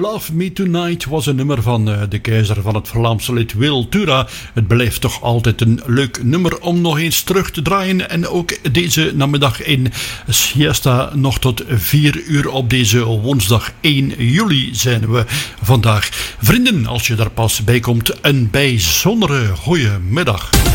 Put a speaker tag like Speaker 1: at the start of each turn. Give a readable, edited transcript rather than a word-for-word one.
Speaker 1: Love Me Tonight was een nummer van de keizer van het Vlaamse lied Wil Tura. Het blijft toch altijd een leuk nummer om nog eens terug te draaien. En ook deze namiddag in Siesta nog tot 4 uur op deze woensdag 1 juli zijn we vandaag. Vrienden, als je daar pas bij komt, een bijzondere goeie middag.